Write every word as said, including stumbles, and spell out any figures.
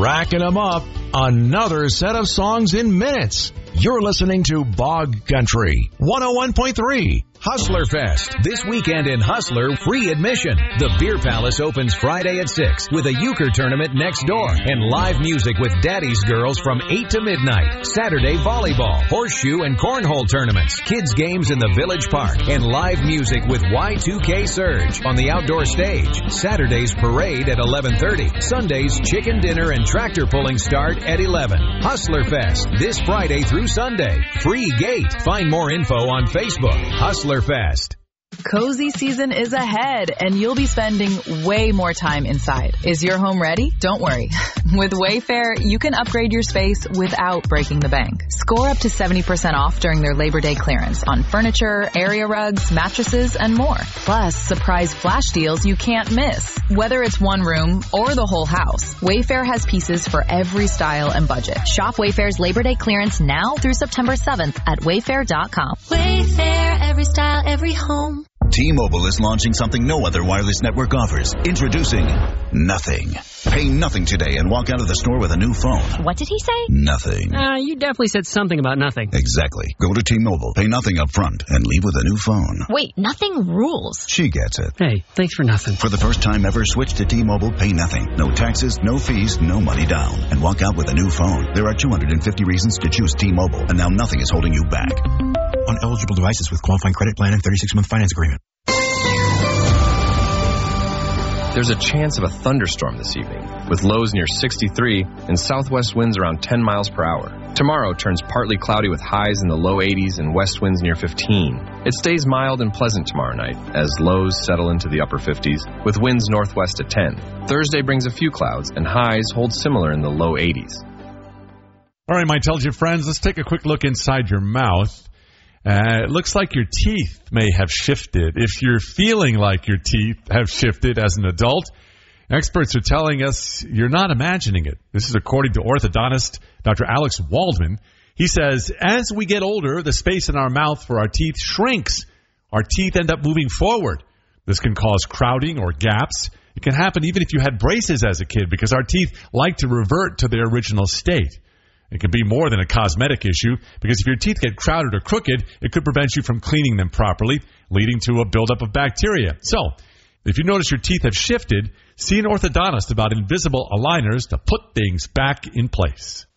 racking them up. Another set of songs in minutes. You're listening to Bog Country one oh one point three. Hustler Fest. This weekend in Hustler, free admission. The Beer Palace opens Friday at six with a euchre tournament next door and live music with Daddy's Girls from eight to midnight. Saturday, volleyball, horseshoe, and cornhole tournaments. Kids games in the Village Park and live music with Y two K Surge on the outdoor stage. Saturday's parade at eleven thirty. Sundays, chicken dinner and tractor pulling start at eleven. Hustler Fest this Friday through Sunday. Free gate. Find more info on Facebook. Hustler Fest. Cozy season is ahead, and you'll be spending way more time inside. Is your home ready? Don't worry. With Wayfair, you can upgrade your space without breaking the bank. Score up to seventy percent off during their Labor Day clearance on furniture, area rugs, mattresses, and more. Plus, surprise flash deals you can't miss. Whether it's one room or the whole house, Wayfair has pieces for every style and budget. Shop Wayfair's Labor Day clearance now through September seventh at wayfair dot com. Wayfair, every style, every home. T-Mobile is launching something no other wireless network offers. Introducing Nothing. Pay nothing today and walk out of the store with a new phone. What did he say? Nothing. Uh, you definitely said something about nothing. Exactly. Go to T-Mobile, pay nothing up front, and leave with a new phone. Wait, nothing rules. She gets it. Hey, thanks for nothing. For the first time ever, switch to T-Mobile, pay nothing. No taxes, no fees, no money down. And walk out with a new phone. There are two hundred fifty reasons to choose T-Mobile, and now nothing is holding you back. On eligible devices with qualifying credit plan and thirty-six month finance agreement. There's a chance of a thunderstorm this evening, with lows near sixty-three and southwest winds around ten miles per hour. Tomorrow turns partly cloudy with highs in the low eighties and west winds near fifteen. It stays mild and pleasant tomorrow night as lows settle into the upper fifties with winds northwest at ten. Thursday brings a few clouds and highs hold similar in the low eighties. All right, my intelligent friends, let's take a quick look inside your mouth. Uh, it looks like your teeth may have shifted. If you're feeling like your teeth have shifted as an adult, experts are telling us you're not imagining it. This is according to orthodontist Doctor Alex Waldman. He says, as we get older, the space in our mouth for our teeth shrinks. Our teeth end up moving forward. This can cause crowding or gaps. It can happen even if you had braces as a kid because our teeth like to revert to their original state. It can be more than a cosmetic issue because if your teeth get crowded or crooked, it could prevent you from cleaning them properly, leading to a buildup of bacteria. So, if you notice your teeth have shifted, see an orthodontist about invisible aligners to put things back in place.